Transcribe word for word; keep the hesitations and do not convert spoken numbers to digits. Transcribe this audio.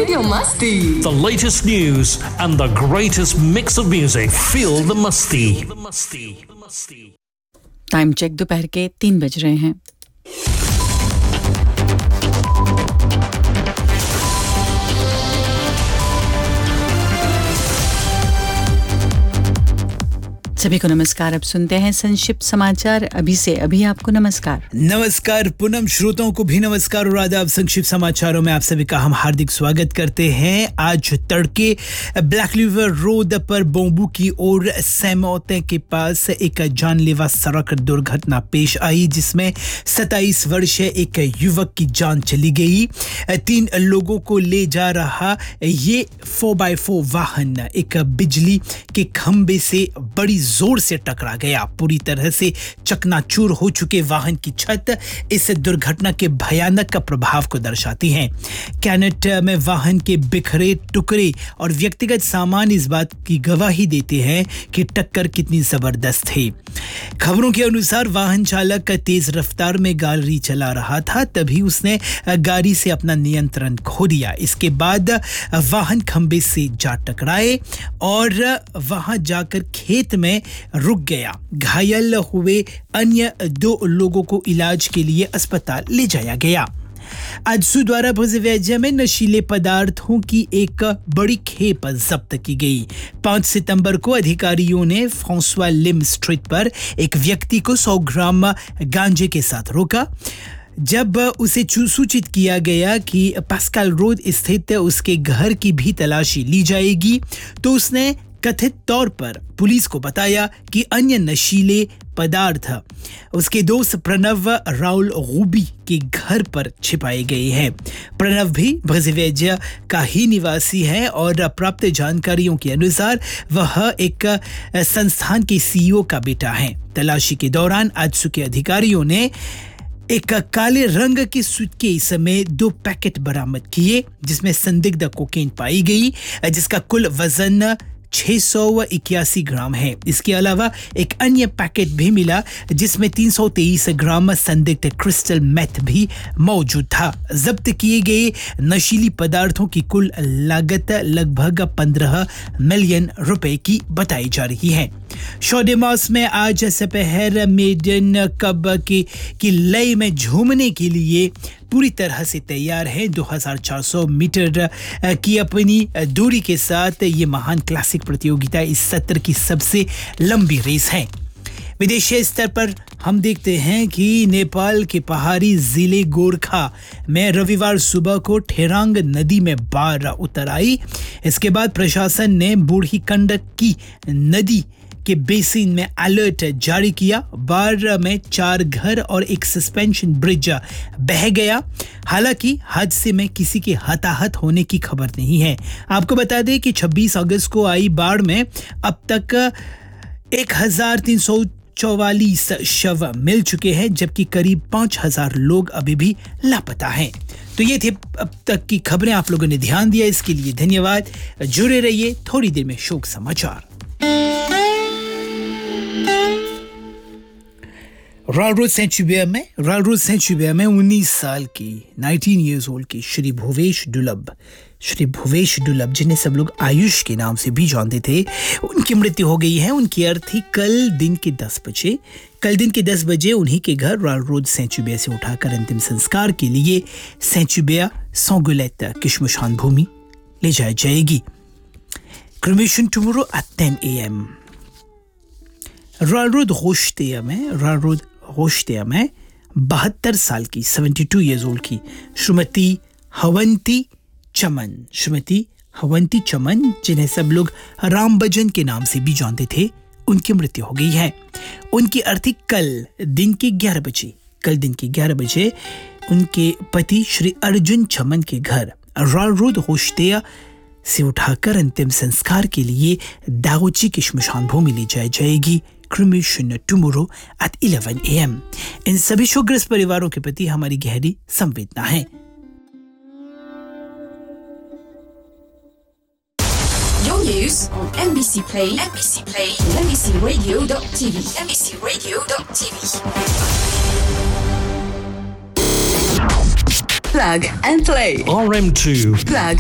Radio Musti. The latest news and the greatest mix of music. Feel the Musti. Time check दोपहर के तीन बज रहे हैं. सभी को नमस्कार. अब सुनते हैं संक्षिप्त समाचार. अभी से अभी आपको नमस्कार. नमस्कार पूनम, श्रोताओं को भी नमस्कार और आदाब. संक्षिप्त समाचारों में आप सभी का हम हार्दिक स्वागत करते हैं. आज तड़के ब्लैक रिवर रोड पर बोम्बू की ओर सैमौते के पास एक जानलेवा सड़क दुर्घटना पेश आई, जिसमें सत्ताईस वर्षीय एक युवक की जान चली गई. तीन लोगों को ले जा रहा ये फोर बाय फोर वाहन एक बिजली के खंबे से बड़ी जोर से टकरा गया. पूरी तरह से चकनाचूर हो चुके वाहन की छत इस दुर्घटना के भयानक प्रभाव को दर्शाती है. कैनेट में वाहन के बिखरे टुकड़े और व्यक्तिगत सामान इस बात की गवाही देते हैं कि टक्कर कितनी जबरदस्त है. खबरों के अनुसार वाहन चालक तेज रफ्तार में गाड़ी चला रहा था, तभी उसने गाड़ी से अपना नियंत्रण खो दिया. इसके बाद वाहन खंबे से जा टकराए और वहां जाकर खेत में रुक गया. घायल हुए अन्य दो लोगों को इलाज के लिए अस्पताल ले जाया गया. आजसू द्वारा भुजवेजिया में नशीले पदार्थों की एक बड़ी खेप जब्त की गई. पाँच सितंबर को अधिकारियों ने फ्रांसवा लिम स्ट्रीट पर एक व्यक्ति को सौ ग्राम गांजे के साथ रोका. जब उसे सूचित किया गया कि पास्कल रोड स्थित उसके घर की भी तलाशी ली जाएगी, तो उसने कथित तौर पर पुलिस को बताया कि अन्य नशीले पदार्थ उसके दोस्त प्रणव राउल रूबी के घर पर छिपाए गए हैं. प्रणव भी भजवेजिया का ही निवासी है और प्राप्त जानकारियों के अनुसार वह एक संस्थान के सीईओ का बेटा है. तलाशी के दौरान आजसू के अधिकारियों ने एक काले रंग के सूटकेस में दो पैकेट बरामद किए, जिसमें संदिग्ध कोकेन पाई गई, जिसका कुल वजन छह सौ इक्यासी ग्राम है. इसके अलावा एक अन्य पैकेट भी मिला, जिसमें तीन सौ तेईस ग्राम संदिग्ध क्रिस्टल मेथ भी मौजूद था. जब्त किए गए नशीली पदार्थों की कुल लागत लगभग पंद्रह मिलियन रुपए की बताई जा रही है. शोडेमास में आज दोपहर मेडन कब की, की लय में झूमने के लिए पूरी तरह से तैयार है. दो हज़ार चार सौ मीटर की अपनी दूरी के साथ ये महान क्लासिक प्रतियोगिता इस सत्र की सबसे लंबी रेस है. विदेशी स्तर पर हम देखते हैं कि नेपाल के पहाड़ी जिले गोरखा में रविवार सुबह को ठेरांग नदी में बाढ़ उतर आई. इसके बाद प्रशासन ने बूढ़ी गंडकी नदी के बेसिन में अलर्ट जारी किया. बाढ़ में चार घर और एक सस्पेंशन ब्रिज बह गया. हालांकि हादसे में किसी के हताहत होने की खबर नहीं है. आपको बता दें कि छब्बीस अगस्त को आई बाढ़ में अब तक एक हजार तीन सौ चौवालीस शव मिल चुके हैं, जबकि करीब पांच हजार लोग अभी भी लापता हैं. तो ये थे अब तक की खबरें. आप लोगों ने ध्यान दिया, इसके लिए धन्यवाद. जुड़े रहिए, थोड़ी देर में शोक समाचार. रॉयल रोड सेंट जुबियर में रॉयल रोड सेंट जुबियर में उन्नीस साल की नाइनटीन इयर्स ओल्ड की श्री भुवेश दुलभ श्री भुवेश दुलभ जिन्हें सब लोग आयुष के नाम से भी जानते थे, उनकी मृत्यु हो गई है. उनकी अर्थी कल दिन के दस बजे कल दिन के दस बजे उन्हीं के घर रॉयल रोड सेंट जुबियर से उठाकर अंतिम संस्कार के लिए सेंट जुबियर सौगुलेट की श्मशान भूमि ले जाई जाएगी. Cremation tomorrow at ten A M. Royal road होस्टिया में रॉयल रोड होस्टिया में बहत्तर साल की सेवेंटी टू ईयर्स ओल्ड की श्रीमती हवंती चमन श्रीमती हवंती चमन जिन्हें सब लोग राम भजन के नाम से भी जानते थे, उनकी मृत्यु हो गई है. उनकी अर्थी कल दिन के ग्यारह बजे कल दिन के ग्यारह बजे उनके पति श्री अर्जुन चमन के घर रॉयल रोड होस्टिया से उठाकर अंतिम संस्कार के लिए दागोची की श्मशान भूमि ले जाई जाएगी. Cremation tomorrow at eleven A M. इन सभी शोकग्रस्त परिवारों के प्रति हमारी गहरी संवेदना है. Your news on N B C Play, N B C Play, N B C Radio dot T V, N B C Radio dot T V. Plug and play. R M two. Plug